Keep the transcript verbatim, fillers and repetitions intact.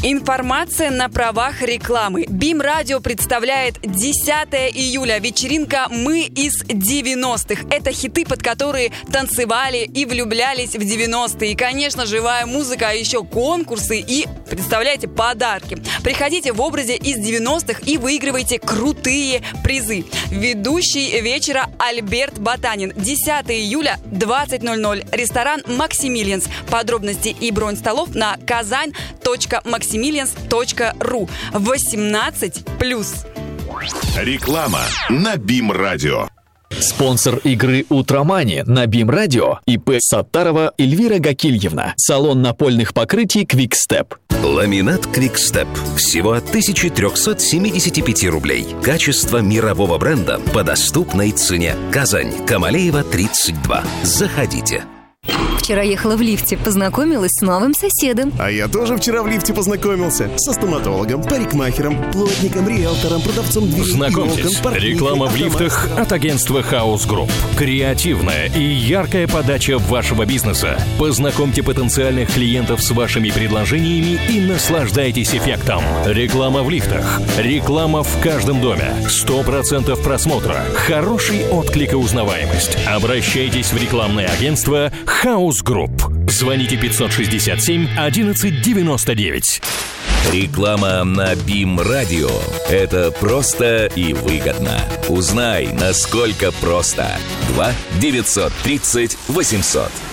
Информация на правах рекламы. БИМ Радио представляет десятое июля. Вечеринка «Мы из девяностых». Это хиты, под которые танцевали и влюблялись в девяностые. И, конечно, живая музыка, а еще конкурсы и, представляете, подарки. Приходите в образе из девяностых и выигрывайте крутые призы. Ведущий вечера Альберт Ботанин. десятое июля, двадцать ноль ноль. Ресторан «Максимилианс». Подробности и бронь столов на казань точка максимилианс точка ру. восемнадцать плюс. Реклама на БИМ Радио. Спонсор игры «Утромани» на БИМ Радио ИП Саттарова Эльвира Гакильевна. Салон напольных покрытий «Квикстеп». Ламинат «Квикстеп». Всего от тысяча триста семьдесят пять рублей. Качество мирового бренда по доступной цене. Казань, Камалеева, тридцать два. Заходите. Вчера ехала в лифте, познакомилась с новым соседом. А я тоже вчера в лифте познакомился. Со стоматологом, парикмахером, плотником, риэлтором, продавцом дверей. Знакомьтесь, реклама в лифтах от агентства House Group. Креативная и яркая подача вашего бизнеса. Познакомьте потенциальных клиентов с вашими предложениями и наслаждайтесь эффектом. Реклама в лифтах. Реклама в каждом доме. сто процентов просмотра. Хороший отклик и узнаваемость. Обращайтесь в рекламное агентство House Group. Звоните пятьсот шестьдесят семь одиннадцать девяносто девять. Реклама на БИМ Радио. Это просто и выгодно. Узнай, насколько просто. два девятьсот тридцать восемьсот.